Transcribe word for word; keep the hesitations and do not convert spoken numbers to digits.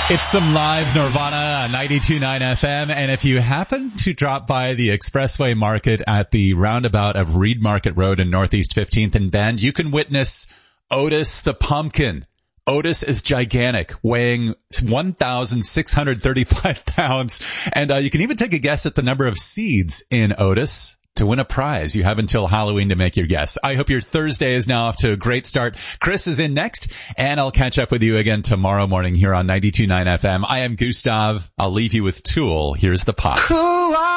It's some live Nirvana on ninety-two point nine F M, and if you happen to drop by the Expressway Market at the roundabout of Reed Market Road in Northeast fifteenth and Bend, you can witness Otis the Pumpkin. Otis is gigantic, weighing one thousand six hundred thirty-five pounds, and uh, you can even take a guess at the number of seeds in Otis to win a prize. You have until Halloween to make your guess. I hope your Thursday is now off to a great start. Chris is in next, and I'll catch up with you again tomorrow morning here on ninety-two point nine F M. I am Gustav. I'll leave you with Tool. Here's the pot.